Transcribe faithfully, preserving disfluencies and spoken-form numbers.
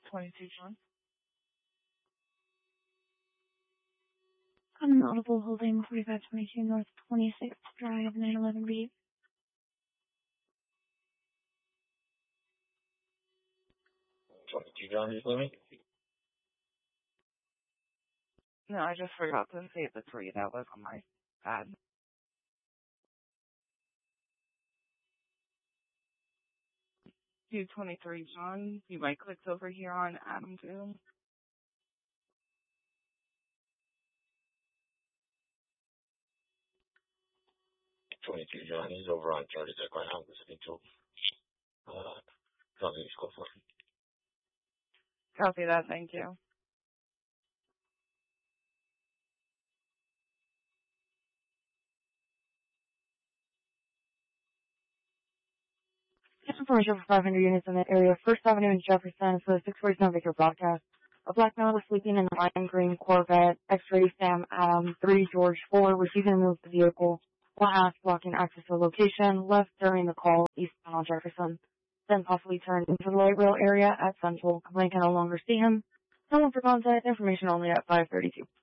twenty-two John. Unaudible holding forty-five twenty-two North twenty-sixth Drive, nine eleven B. twenty-two John, just let me. No, I just forgot to save the three. That was on my pad. two twenty-three John, you might click over here on Adam too. twenty-two John, he's over on thirty deck right now. Listening to uh, something he's close for. Copy that, thank you. Information for five hundred units in that area. First Avenue in Jefferson for the six forty-seven Victor broadcast. A black male was sleeping in the lime green Corvette X-ray Sam Adam three George four, refusing to move the vehicle. One half blocking access to the location, left during the call eastbound on Jefferson. Then possibly turned into the light rail area at Central. Complainant can no longer see him. Someone for contact information only at five thirty-two.